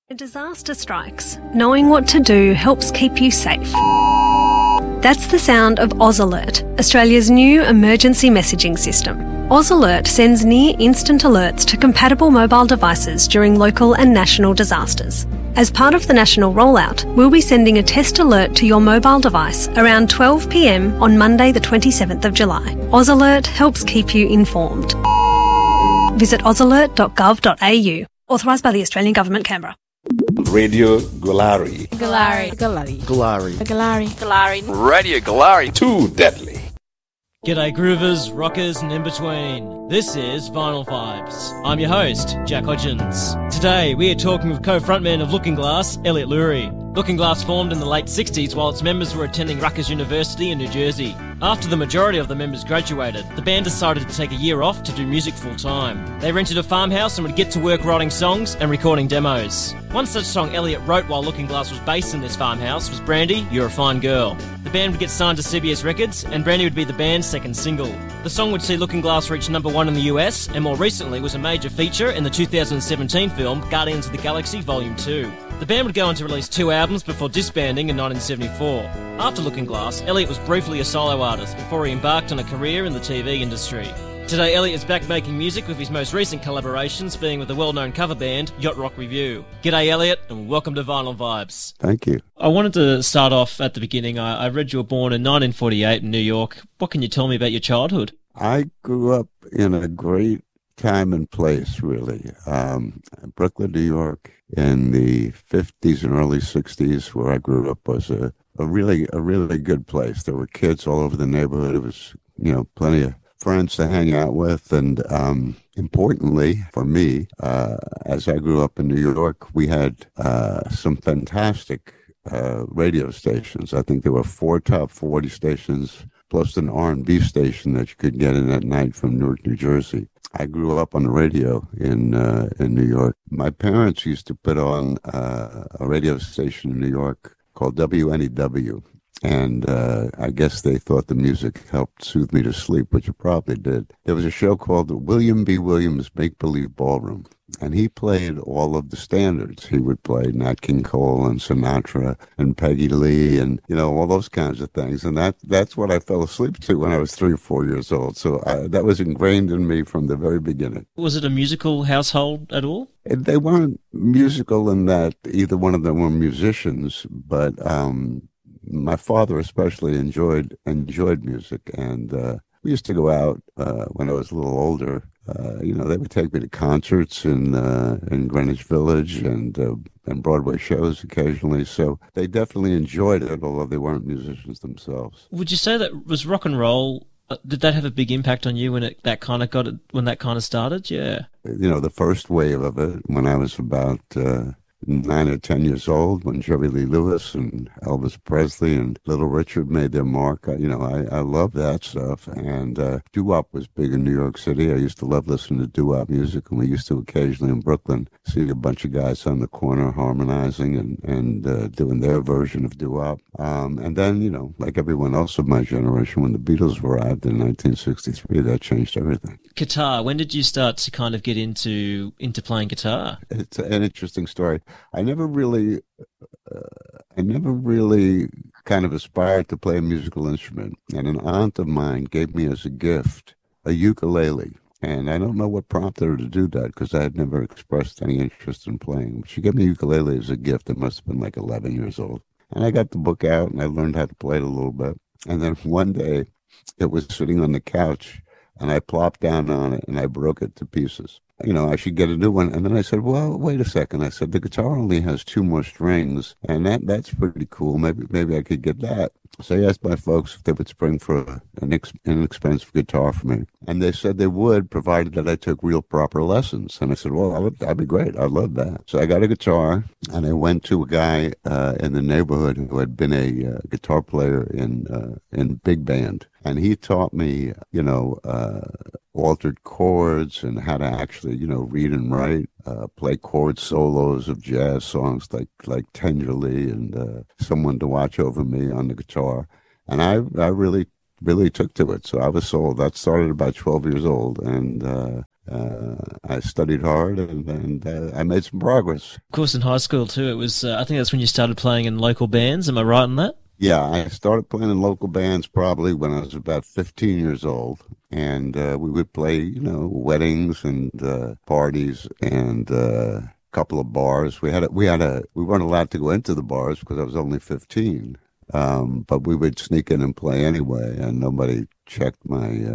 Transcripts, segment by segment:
A disaster strikes. Knowing what to do helps keep you safe. That's the sound of Oz Alert, Australia's new emergency messaging system. Oz Alert sends near instant alerts to compatible mobile devices during local and national disasters. As part of the national rollout, we'll be sending a test alert to your mobile device around 12 p.m. on Monday the 27th of July. Oz Alert helps keep you informed. Visit ozalert.gov.au. Authorised by the Australian Government, Canberra. Radio Galari. Radio Galari. Too deadly. G'day groovers, rockers and in between. This is Vinyl Vibes. I'm your host, Jack Hodgins. Today we are talking with co-frontman of Looking Glass, Elliot Lurie. Looking Glass formed in the late 60s while its members were attending Rutgers University in New Jersey. After the majority of the members graduated, the band decided to take a year off to do music full time. They rented a farmhouse and would get to work writing songs and recording demos. One such song Elliot wrote while Looking Glass was based in this farmhouse was Brandy, You're a Fine Girl. The band would get signed to CBS Records and Brandy would be the band's second single. The song would see Looking Glass reach number 1 in the US and more recently was a major feature in the 2017 film Guardians of the Galaxy Volume 2. The band would go on to release 2 albums before disbanding in 1974. After Looking Glass, Elliot was briefly a solo artist before he embarked on a career in the TV industry. Today, Elliot is back making music with his most recent collaborations being with the well-known cover band Yacht Rock Review. G'day, Elliot, and welcome to Vinyl Vibes. Thank you. I wanted to start off at the beginning. I read you were born in 1948 in New York. What can you tell me about your childhood? I grew up in a great time and place, really. Brooklyn, New York, in the 50s and early 60s, where I grew up, was a really good place. There were kids all over the neighborhood. It was, plenty of friends to hang out with. And importantly for me, as I grew up in New York, we had some fantastic radio stations. I think there were 4 top 40 stations, plus an R&B station that you could get in at night from Newark, New Jersey. I grew up on the radio in New York. My parents used to put on a radio station in New York called WNEW. And I guess they thought the music helped soothe me to sleep, which it probably did. There was a show called the William B. Williams Make-Believe Ballroom, and he played all of the standards. He would play Nat King Cole and Sinatra and Peggy Lee and, all those kinds of things. And that's what I fell asleep to when I was 3 or 4 years old. So that was ingrained in me from the very beginning. Was it a musical household at all? They weren't musical in that either one of them were musicians, but my father especially enjoyed music, and we used to go out when I was a little older. They would take me to concerts in Greenwich Village and Broadway shows occasionally. So they definitely enjoyed it, although they weren't musicians themselves. Would you say that was rock and roll? Did that have a big impact on you when that kind of started? Yeah. The first wave of it when I was about 9 or 10 years old, when Jerry Lee Lewis and Elvis Presley and Little Richard made their mark. I love that stuff. And doo-wop was big in New York City. I used to love listening to doo-wop music, and we used to occasionally in Brooklyn see a bunch of guys on the corner harmonizing and doing their version of doo-wop. And then, like everyone else of my generation, when the Beatles arrived in 1963, that changed everything. Guitar. When did you start to kind of get into playing guitar? It's an interesting story. I never really kind of aspired to play a musical instrument. And an aunt of mine gave me as a gift a ukulele. And I don't know what prompted her to do that, because I had never expressed any interest in playing. She gave me a ukulele as a gift. I must have been like 11 years old. And I got the book out and I learned how to play it a little bit. And then one day it was sitting on the couch and I plopped down on it and I broke it to pieces. I should get a new one. And then I said, well, wait a second. I said, the guitar only has 2 more strings, and that's pretty cool. Maybe I could get that. So I asked my folks if they would spring for an inexpensive guitar for me. And they said they would, provided that I took real proper lessons. And I said, well, that'd be great. I'd love that. So I got a guitar, and I went to a guy in the neighborhood who had been a guitar player in big band. And he taught me, altered chords and how to actually, read and write, play chord solos of jazz songs like Tenderly and Someone to Watch Over Me on the guitar. And I really took to it. So I was sold. That started about 12 years old. And I studied hard and I made some progress. Of course, in high school too, it was, I think that's when you started playing in local bands. Am I right in that? Yeah, I started playing in local bands probably when I was about 15 years old. And we would play, weddings and parties and a couple of bars. We weren't allowed to go into the bars because I was only 15. But we would sneak in and play anyway, and nobody checked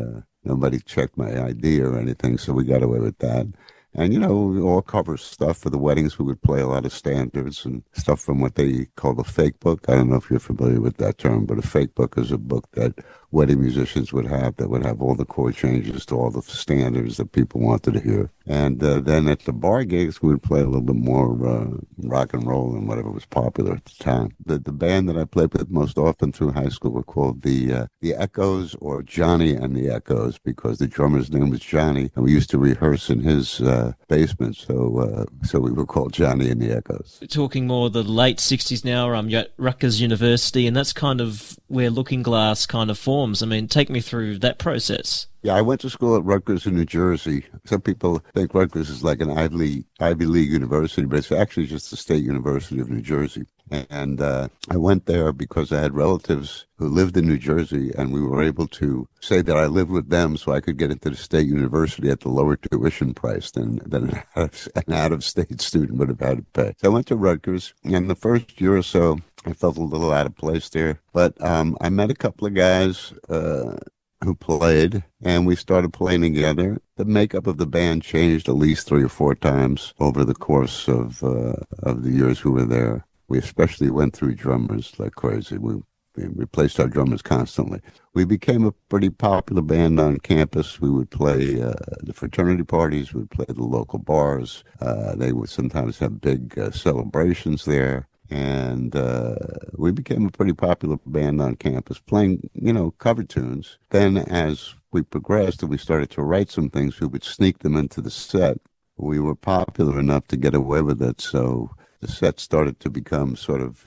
my ID or anything, so we got away with that. And, we all cover stuff for the weddings. We would play a lot of standards and stuff from what they call the fake book. I don't know if you're familiar with that term, but a fake book is a book that wedding musicians would have that would have all the chord changes to all the standards that people wanted to hear. And then at the bar gigs, we would play a little bit more rock and roll and whatever was popular at the time. The band that I played with most often through high school were called the Echoes, or Johnny and the Echoes, because the drummer's name was Johnny, and we used to rehearse in his basement, so we were called Johnny and the Echoes. Talking more the late 60s now, you're at Rutgers University, and that's kind of where Looking Glass kind of forms. I mean, take me through that process. Yeah, I went to school at Rutgers in New Jersey. Some people think Rutgers is like an Ivy League university, but it's actually just the State University of New Jersey. And I went there because I had relatives who lived in New Jersey, and we were able to say that I lived with them so I could get into the State University at the lower tuition price than an out-of-state student would have had to pay. So I went to Rutgers, and the first year or so, I felt a little out of place there. But I met a couple of guys who played, and we started playing together. The makeup of the band changed at least 3 or 4 times over the course of the years we were there. We especially went through drummers like crazy. We replaced our drummers constantly. We became a pretty popular band on campus. We would play the fraternity parties. We would play the local bars. They would sometimes have big celebrations there. And we became a pretty popular band on campus, playing, cover tunes. Then as we progressed and we started to write some things, we would sneak them into the set. We were popular enough to get away with it, so the set started to become sort of,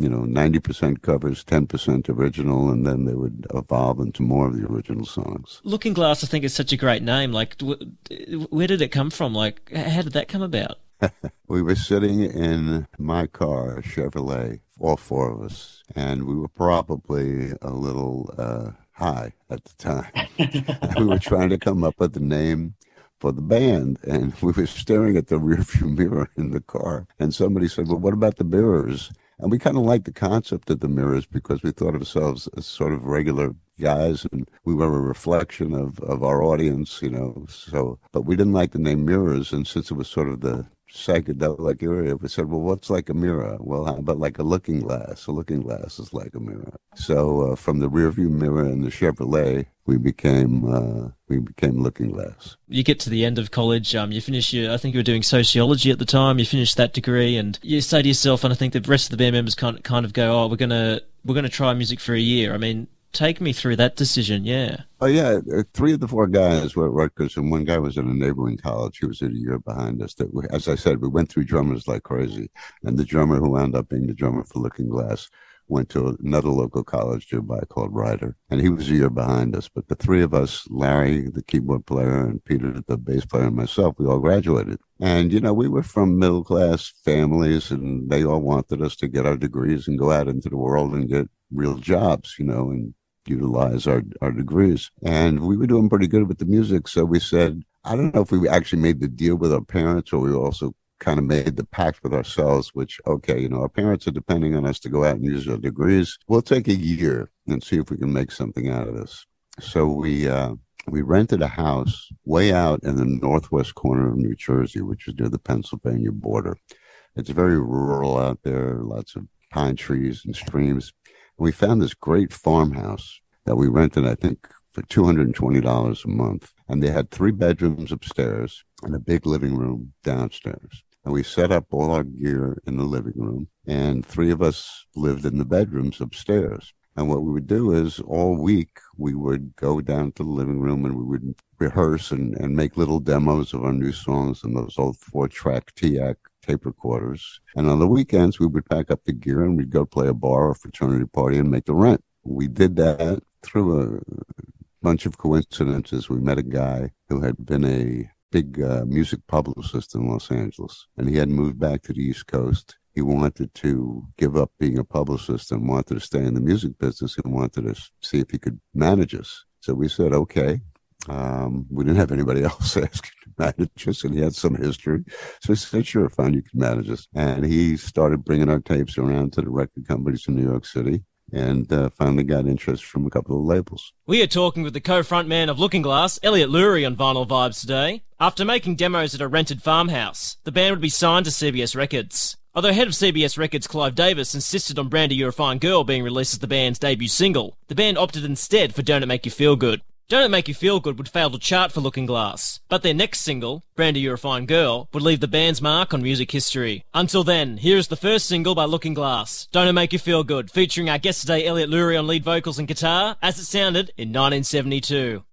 90% covers, 10% original, and then they would evolve into more of the original songs. Looking Glass, I think, is such a great name. Like, where did it come from? Like, how did that come about? We were sitting in my car, a Chevrolet, all 4 of us, and we were probably a little high at the time. We were trying to come up with a name for the band, and we were staring at the rearview mirror in the car, and somebody said, well, what about the mirrors? And we kind of liked the concept of the mirrors because we thought of ourselves as sort of regular guys, and we were a reflection of our audience, but we didn't like the name Mirrors, and since it was sort of the psychedelic area, we said, well, what's like a mirror? Well, how about like a looking glass? A looking glass is like a mirror. So from the rearview mirror in the Chevrolet, we became Looking Glass. You get to the end of college, you finish I think you were doing sociology at the time, you finished that degree, and you say to yourself, and I think the rest of the band members kind of go, we're gonna try music for a year. I mean, take me through that decision, yeah. Oh, yeah. 3 of the 4 guys were at Rutgers, and 1 guy was at a neighboring college. He was a year behind us. As I said, we went through drummers like crazy. And the drummer who wound up being the drummer for Looking Glass went to another local college nearby called Rider. And he was a year behind us. But the 3 of us, Larry, the keyboard player, and Peter, the bass player, and myself, we all graduated. And, we were from middle-class families, and they all wanted us to get our degrees and go out into the world and get real jobs, and utilize our degrees. And we were doing pretty good with the music. So we said, I don't know if we actually made the deal with our parents or we also kind of made the pact with ourselves, which, okay, our parents are depending on us to go out and use our degrees. We'll take a year and see if we can make something out of this. So we rented a house way out in the northwest corner of New Jersey, which is near the Pennsylvania border. It's very rural out there, lots of pine trees and streams. We found this great farmhouse that we rented, I think, for $220 a month. And they had 3 bedrooms upstairs and a big living room downstairs. And we set up all our gear in the living room, and 3 of us lived in the bedrooms upstairs. And what we would do is all week we would go down to the living room and we would rehearse and make little demos of our new songs in those old 4-track TAC tape recorders. And on the weekends, we would pack up the gear and we'd go play a bar or fraternity party and make the rent. We did that through a bunch of coincidences. We met a guy who had been a big music publicist in Los Angeles, and he had moved back to the East Coast. He wanted to give up being a publicist and wanted to stay in the music business and wanted to see if he could manage us. So we said, okay. We didn't have anybody else asking to manage us, and he had some history. So I said, sure, fine, you can manage us. And he started bringing our tapes around to the record companies in New York City, and finally got interest from a couple of labels. We are talking with the co-frontman of Looking Glass, Elliot Lurie, on Vinyl Vibes today. After making demos at a rented farmhouse, the band would be signed to CBS Records. Although head of CBS Records Clive Davis insisted on Brandy You're a Fine Girl being released as the band's debut single, the band opted instead for Don't It Make You Feel Good. Don't It Make You Feel Good would fail to chart for Looking Glass, but their next single, Brandy You're a Fine Girl, would leave the band's mark on music history. Until then, here is the first single by Looking Glass, Don't It Make You Feel Good, featuring our guest today Elliot Lurie on lead vocals and guitar, as it sounded in 1972.